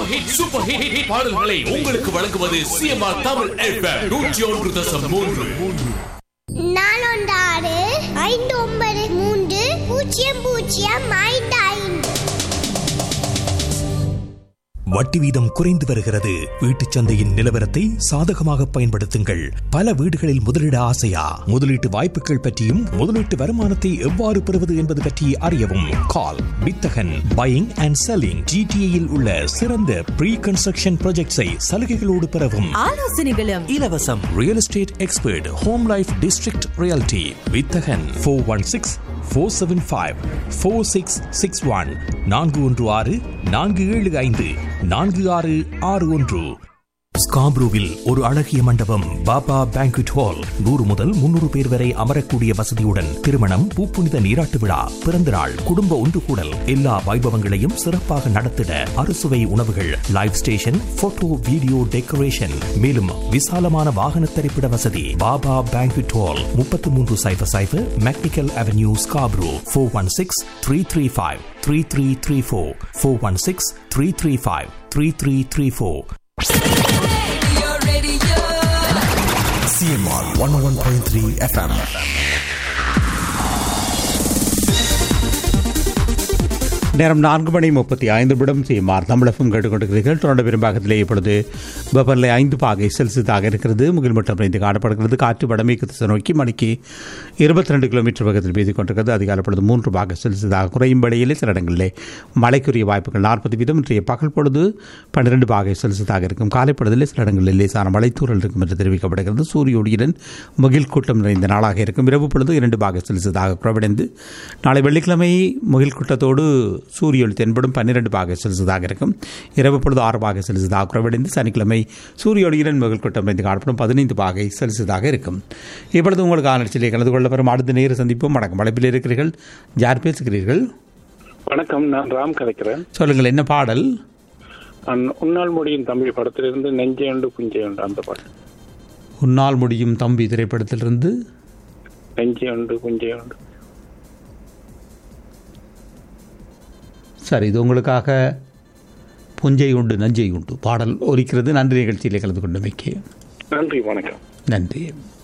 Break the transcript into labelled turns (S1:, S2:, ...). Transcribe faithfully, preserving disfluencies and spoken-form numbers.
S1: Super hit super hit பாடல்களை உங்களுக்கு வழங்குவது சிஎம்ஆர் தமிழ் எஃப்எம் நூற்றி ஒன்று தசம் மூன்று.
S2: நாலொண்டாறு ஐந்து ஒன்பது மூன்று பூஜ்ஜியம் பூஜ்ஜியம் ஐந்து ஐந்து.
S3: வட்டி வீதம் குறைந்து வருகிறது. வீட்டுச் சந்தையின் நிலவரத்தை சாதகமாக பயன்படுத்துங்கள். பல வீடுகளில் முதலீட ஆசையா? முதலீட்டு வாய்ப்புகள் பற்றியும் முதலீட்டு வருமானத்தை எவ்வாறு பெறுவது என்பது பற்றி அறியவும் கால் வித்தகன் பையிங் அண்ட் செல்லிங். ஜிடிஏயில் உள்ள சிறந்த ப்ரீ கன்ஸ்ட்ரக்ஷன் ப்ராஜெக்ட்ஸை சலுகைகளோடு பெறவும்
S4: ஆலோசனைகளும்
S3: இலவசம். Real estate expert home life district reality வித்தகன் four one six four seven five four six six one நான்கு ஒன்று ஆறு நான்கு ஏழு ஐந்து நான்கு ஆறு ஆறு ஒன்று. ஸ்காப்ரூவில் ஒரு அழகிய மண்டபம், பாபா பேங்க்வெட் ஹால். நூறு முதல் முன்னூறு பேர் வரை அமரக்கூடிய வசதியுடன் திருமணம், பூப்புனித நீராட்டு விழா, பிறந்த நாள், குடும்ப ஒன்று கூடல், எல்லா வைபவங்களையும் சிறப்பாக நடத்திட அறுசுவை உணவுகள், live station, photo video decoration, மேலும் விசாலமான வாகன திரைப்பட வசதி. பாபா பேங்க்வெட் ஹால் முப்பத்தி மூன்று சைபர் சைபர் mechanical avenue Scarborough. Four one six three three five three three three four four one six three three five three three three four. C M R one oh one point three F M.
S5: நேரம் நான்கு மணி முப்பத்தி ஐந்து நிமிடம். CMR தமிழகம் கேட்டுக்கொண்டிருக்கிறீர்கள். தொடர்ந்து பெரும்பாகத்திலே இப்பொழுது வெப்பநிலை ஐந்து பாகை செல்சியஸாக இருக்கிறது. முகில் மட்டம் இணைந்து காணப்படுகிறது. காற்று வடமேற்கு திசை நோக்கி மணிக்கு இருபத்தி ரெண்டு கிலோமீட்டர் வேகத்தில் வீசிக் கொண்டிருக்கிறது. அதிகாலை பொழுது மூன்று பாகை செல்சியஸாக குறையும் வேளையிலே சில இடங்களிலே மழைக்குரிய வாய்ப்புகள் நாற்பது வீதம். இன்றைய பகல் பொழுது பன்னிரண்டு பாகை செல்சியஸாக இருக்கும். காலை பொழுதிலே சில இடங்களில் லேசான மழைத்தூரல் இருக்கும் என்று தெரிவிக்கப்படுகிறது. சூரிய ஒளியுடன் முகில் கூட்டம் நிறைந்த நாளாக இருக்கும். இரவு பொழுது இரண்டு பாகை செல்சியஸாக குறைவடைந்து நாளை வெள்ளிக்கிழமை முகில் கூட்டத்தோடு சூரிய ஒளி தென்படும் பன்னிரண்டு பாகை செல்சியஸாக இருக்கும். இரவு பொழுது ஆறு பாகை செல்சியஸாக குறைவடைந்து சனிக்கிழமை சூரிய ஒளியுடன் முகில் கூட்டம் நிறைந்து காணப்படும் பதினைந்து பாகை செல்சியஸாக இருக்கும். இப்பொழுது உங்களுக்கு ஆலோசனையை கலந்து கொள்ள பெறும் அடுத்த நேர சந்திப்போம். வணக்கம். அழைப்பில் இருக்கிறீர்கள். யார் பேசுகிறீர்கள்?
S6: வணக்கம், நான் ராம் கதைக்கிறேன்.
S5: சொல்லுங்கள், என்ன பாடல்?
S6: உன்னால் முடியும் தம்பி படத்திலிருந்து நெஞ்சை உண்டு குஞ்சை உண்டு அந்த பாட்டு.
S5: உன்னால் முடியும் தம்பி திரைப்படத்திலிருந்து
S6: நெஞ்சை உண்டு குஞ்சை உண்டு.
S5: சரி, இது உங்களுக்காக புஞ்சை உண்டு நஞ்சை உண்டு பாடல் ஒலிக்கிறது. நன்றி. நிகழ்ச்சியிலே கலந்து கொண்டமைக்கு
S6: நன்றி. வணக்கம்.
S5: நன்றி.